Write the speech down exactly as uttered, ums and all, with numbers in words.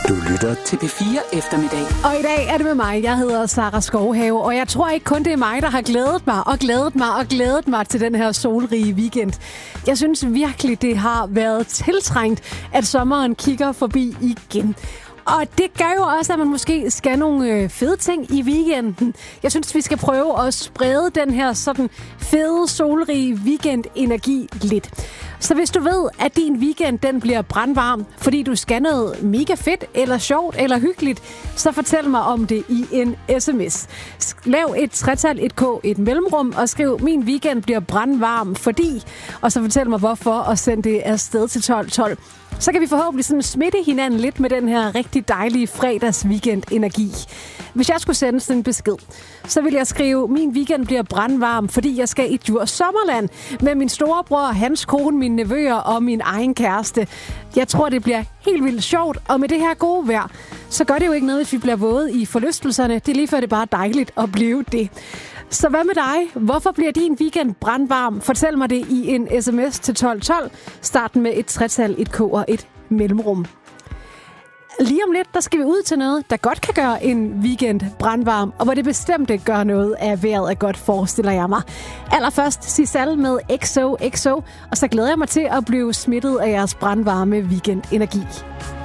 Du lytter til P fire Eftermiddag. Og i dag er det med mig. Jeg hedder Sara Skovhave, og jeg tror ikke kun det er mig, der har glædet mig og glædet mig og glædet mig til den her solrige weekend. Jeg synes virkelig, det har været tiltrængt, at sommeren kigger forbi igen. Og det gør jo også, at man måske skal nogle fede ting i weekenden. Jeg synes, vi skal prøve at sprede den her sådan fede, solrige weekend-energi lidt. Så hvis du ved, at din weekend den bliver brandvarm, fordi du skal noget mega fedt, eller sjovt, eller hyggeligt, så fortæl mig om det i en sms. Lav et tretal, et k, et mellemrum, og skriv, min weekend bliver brandvarm, fordi... Og så fortæl mig, hvorfor, og send det afsted til tolv tolv. Så kan vi forhåbentlig sådan smitte hinanden lidt med den her rigtig dejlige fredags-weekend-energi. Hvis jeg skulle sende sådan en besked, så vil jeg skrive, min weekend bliver brandvarm, fordi jeg skal i Djurs Sommerland med min storebror, hans kone, mine nevøer og min egen kæreste. Jeg tror, det bliver helt vildt sjovt, og med det her gode vejr, så gør det jo ikke noget, hvis vi bliver våde i forlystelserne. Det er lige før det er bare dejligt at blive det. Så hvad med dig? Hvorfor bliver din weekend brandvarm? Fortæl mig det i en sms til tolv tolv. Start med et tretal, et k og et mellemrum. Lige om lidt, der skal vi ud til noget, der godt kan gøre en weekend brandvarm, og hvor det bestemt ikke gør noget af vejret er godt, forestiller jeg mig. Allerførst Sisal med X O X O, og så glæder jeg mig til at blive smittet af jeres brandvarme weekend-energi.